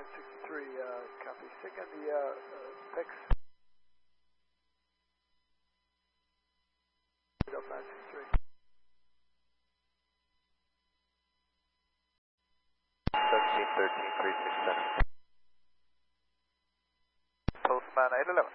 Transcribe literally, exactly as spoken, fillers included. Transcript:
nine sixty-three, uh, copy. Second, the uh, uh, X. nine sixty-three. seventeen thirteen three six seven. Postman eight eleven.